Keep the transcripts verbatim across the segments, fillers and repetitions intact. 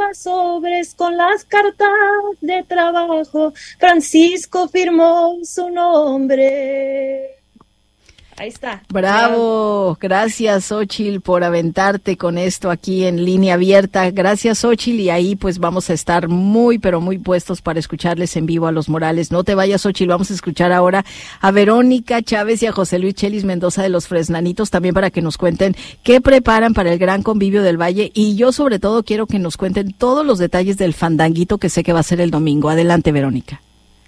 sobres con las cartas de trabajo, Francisco firmó su nombre. Ahí está. Bravo, gracias Xóchitl por aventarte con esto aquí en Línea Abierta. Gracias Xóchitl, y ahí pues vamos a estar muy pero muy puestos para escucharles en vivo a los Morales. No te vayas Xóchitl, vamos a escuchar ahora a Verónica Chávez y a José Luis Chelis Mendoza de los Fresnanitos también para que nos cuenten qué preparan para el gran convivio del Valle, y yo sobre todo quiero que nos cuenten todos los detalles del fandanguito que sé que va a ser el domingo. Adelante Verónica.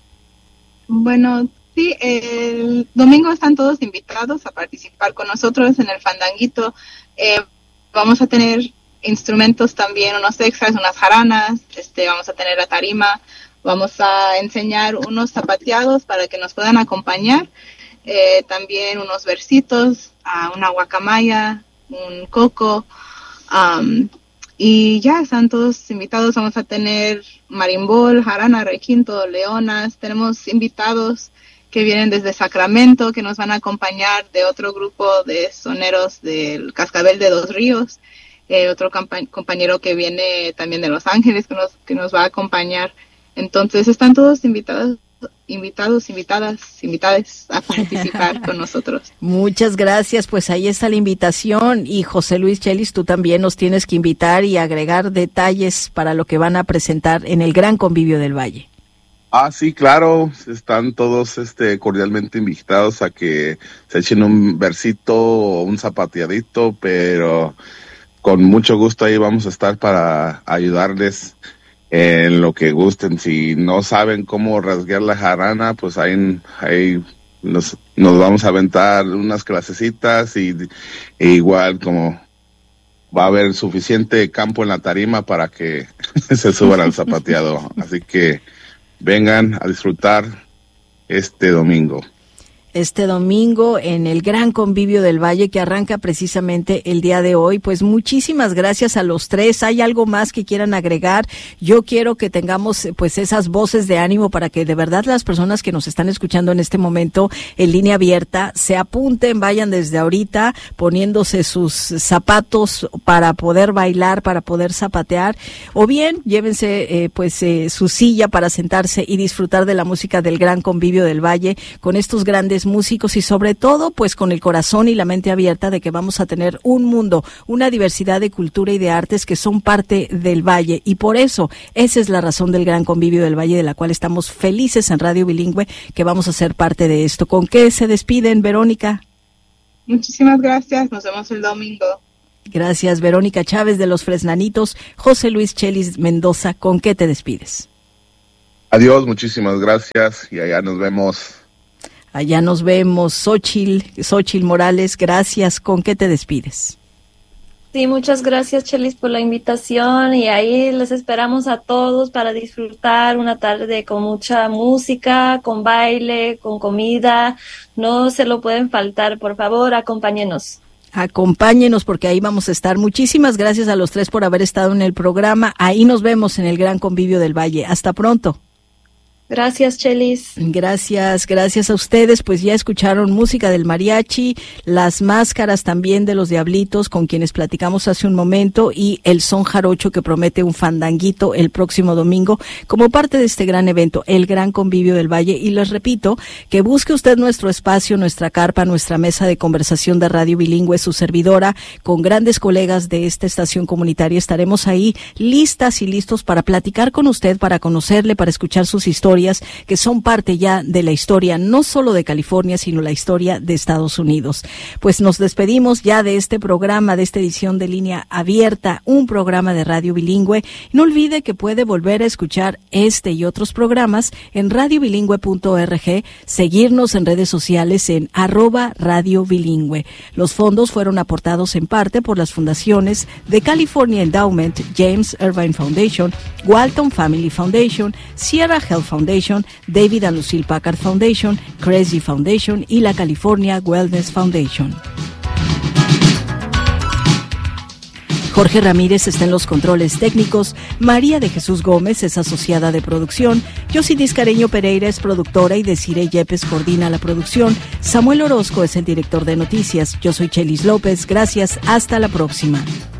Bueno, sí, el domingo están todos invitados a participar con nosotros en el fandanguito. Eh, vamos a tener instrumentos también, unos extras, unas jaranas, este, vamos a tener la tarima, vamos a enseñar unos zapateados para que nos puedan acompañar, eh, también unos versitos, uh, una guacamaya, un coco, um, y ya están todos invitados. Vamos a tener marimbol, jarana, requinto, leonas, tenemos invitados que vienen desde Sacramento, que nos van a acompañar, de otro grupo de soneros del Cascabel de Dos Ríos, eh, otro campa- compañero que viene también de Los Ángeles, que nos, que nos va a acompañar. Entonces están todos invitados, invitados, invitadas, invitades a participar con nosotros. Muchas gracias, pues ahí está la invitación, y José Luis Chelis, tú también nos tienes que invitar y agregar detalles para lo que van a presentar en el Gran Convivio del Valle. Ah, sí, claro, están todos este cordialmente invitados a que se echen un versito o un zapateadito, pero con mucho gusto ahí vamos a estar para ayudarles en lo que gusten. Si no saben cómo rasguear la jarana, pues ahí, ahí nos, nos vamos a aventar unas clasecitas, y e igual como va a haber suficiente campo en la tarima para que se suban al zapateado. Así que vengan a disfrutar este domingo. Este domingo en el Gran Convivio del Valle, que arranca precisamente el día de hoy. Pues muchísimas gracias a los tres. ¿Hay algo más que quieran agregar? Yo quiero que tengamos pues esas voces de ánimo para que de verdad las personas que nos están escuchando en este momento en Línea Abierta se apunten, vayan desde ahorita poniéndose sus zapatos para poder bailar, para poder zapatear, o bien llévense eh, pues eh, su silla para sentarse y disfrutar de la música del Gran Convivio del Valle con estos grandes músicos, y sobre todo pues con el corazón y la mente abierta de que vamos a tener un mundo, una diversidad de cultura y de artes que son parte del Valle, y por eso esa es la razón del Gran Convivio del Valle, de la cual estamos felices en Radio Bilingüe que vamos a ser parte de esto. ¿Con qué se despiden, Verónica? Muchísimas gracias, nos vemos el domingo. Gracias, Verónica Chávez de los Fresnanitos. José Luis Chelis Mendoza, ¿con qué te despides? Adiós, muchísimas gracias, y allá nos vemos. Allá nos vemos. Xóchitl, Xóchitl Morales, gracias. ¿Con qué te despides? Sí, muchas gracias, Chelis, por la invitación, y ahí les esperamos a todos para disfrutar una tarde con mucha música, con baile, con comida. No se lo pueden faltar, por favor, acompáñenos. Acompáñenos porque ahí vamos a estar. Muchísimas gracias a los tres por haber estado en el programa. Ahí nos vemos en el Gran Convivio del Valle. Hasta pronto. Gracias, Chelis. Gracias, gracias a ustedes. Pues ya escucharon música del mariachi, las máscaras también de los Diablitos, con quienes platicamos hace un momento, y el son jarocho, que promete un fandanguito el próximo domingo como parte de este gran evento, el Gran Convivio del Valle. Y les repito que busque usted nuestro espacio, nuestra carpa, nuestra mesa de conversación de Radio Bilingüe, su servidora, con grandes colegas de esta estación comunitaria. Estaremos ahí listas y listos para platicar con usted, para conocerle, para escuchar sus historias, que son parte ya de la historia, no solo de California, sino la historia de Estados Unidos. Pues nos despedimos ya de este programa, de esta edición de Línea Abierta, un programa de Radio Bilingüe. No olvide que puede volver a escuchar este y otros programas en radio bilingüe punto org, seguirnos en redes sociales en arroba Radio Bilingüe. Los fondos fueron aportados en parte por las fundaciones de California Endowment, James Irvine Foundation, Walton Family Foundation, Sierra Health Foundation, David and Lucille Packard Foundation, Crazy Foundation y la California Wellness Foundation. Jorge Ramírez está en los controles técnicos, María de Jesús Gómez es asociada de producción, Yossi Discareño Pereira es productora y Desiree Yepes coordina la producción, Samuel Orozco es el director de noticias. Yo soy Chelis López, gracias, hasta la próxima.